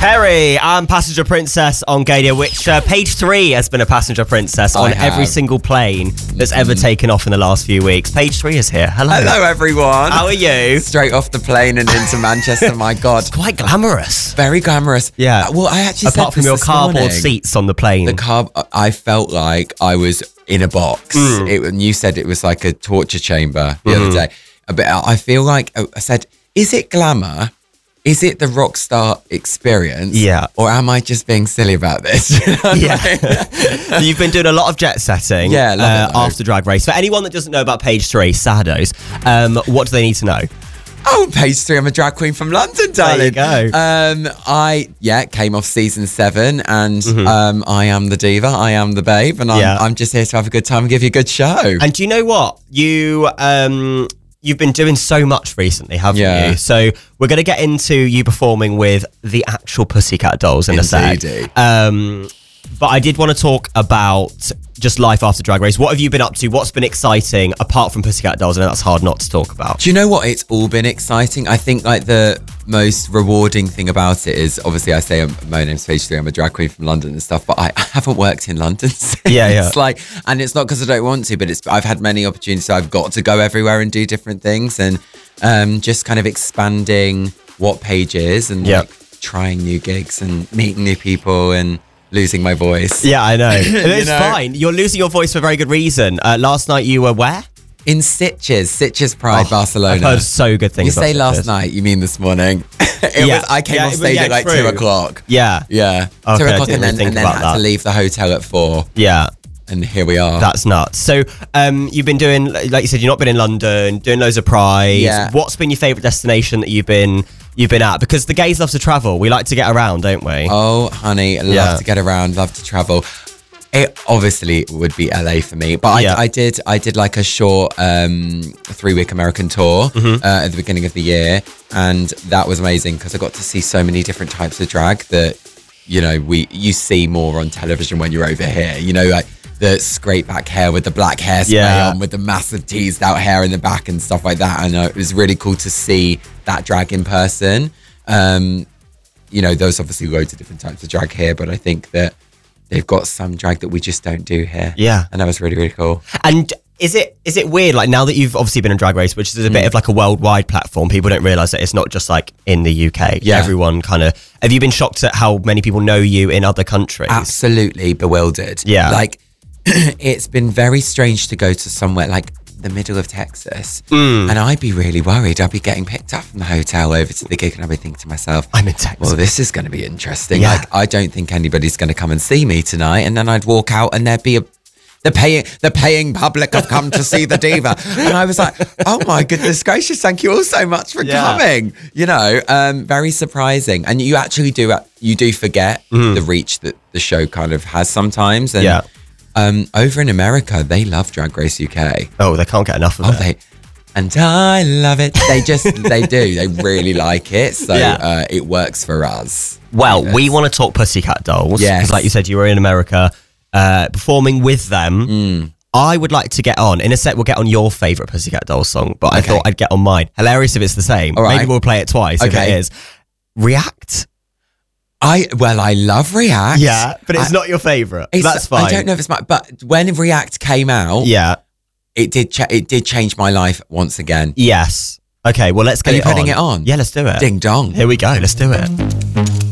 Perry, I'm Passenger Princess on Gadia, which Page 3 has been a Passenger Princess on every single plane that's ever taken off in the last few weeks. Page 3 is here. Hello. Hello, everyone. How are you? Straight off the plane and into Manchester, my God. It's quite glamorous. Very glamorous. Yeah. Well, I actually Apart said from your this cardboard morning. seats on the plane. I felt like I was in a box. And you said it was like a torture chamber the other day. But I feel like, I said, is it glamour? Is it the rock star experience? Yeah. Or am I just being silly about this? You know what I mean? You've been doing a lot of jet setting after Drag Race. For anyone that doesn't know about Page 3, Saddos, what do they need to know? Oh, Page 3, I'm a drag queen from London, darling. There you go. I came off season 7 and I am the diva, I am the babe, and I'm just here to have a good time and give you a good show. And do you know what? You've been doing so much recently, haven't you? So we're going to get into you performing with the actual Pussycat Dolls in a sec. But I did want to talk about just life after Drag Race. What have you been up to? What's been exciting apart from Pussycat Dolls? I know that's hard not to talk about. Do you know what? It's all been exciting. I think like the most rewarding thing about it is obviously I say my name's Page 3, I'm a drag queen from London and stuff, but I haven't worked in London since. It's like, and it's not because I don't want to, but I've had many opportunities. So I've got to go everywhere and do different things and just kind of expanding what Page is and like trying new gigs and meeting new people and losing my voice. Yeah, I know. It's fine. You're losing your voice for a very good reason. Last night you were where? In Sitges Pride, Barcelona. I've heard so good things. You say last night, you mean this morning? I came off stage at like 2 o'clock. Yeah. Yeah. Okay, 2 o'clock and then had to leave the hotel at 4. Yeah. And here we are. That's nuts. So you've been doing, like you said, you've not been in London, doing loads of Pride. Yeah. What's been your favourite destination that you've been at? Because the gays love to travel. We like to get around, don't we? Oh, honey, love to get around, love to travel. It obviously would be LA for me, but I did like a short 3-week American tour at the beginning of the year, and that was amazing because I got to see so many different types of drag that you see more on television when you're over here. You know, like the scrape back hair with the black hairspray on, with the massive teased out hair in the back and stuff like that. And it was really cool to see that drag in person. There's obviously loads of different types of drag here, but I think that they've got some drag that we just don't do here. Yeah. And that was really, really cool. And is it weird, like now that you've obviously been in Drag Race, which is a bit of like a worldwide platform, people don't realise that it's not just like in the UK. Yeah. Everyone have you been shocked at how many people know you in other countries? Absolutely bewildered. Yeah. Like, it's been very strange to go to somewhere like the middle of Texas and I'd be really worried. I'd be getting picked up from the hotel over to the gig and I'd be thinking to myself, I'm in Texas. Well, this is going to be interesting. Yeah. Like, I don't think anybody's going to come and see me tonight. And then I'd walk out and there'd be the paying public have come to see the diva. And I was like, oh my goodness gracious, thank you all so much for coming. Very surprising. And you actually do forget the reach that the show kind of has sometimes. And over in America, they love Drag Race UK. Oh, they can't get enough of it. And I love it. They do. They really like it. So it works for us. Well, we want to talk Pussycat Dolls. Yes. Because like you said, you were in America performing with them. I would like to get on. In a sec, we'll get on your favourite Pussycat Dolls song, but I thought I'd get on mine. Hilarious if it's the same. All right. Maybe we'll play it twice if it is. React. I love React. Yeah, but it's not your favourite. That's fine. I don't know if it's but when React came out, it did change my life once again. Yes. Okay, well let's get it on. Are you putting it on? Yeah, let's do it. Ding dong. Here we go. Let's do it.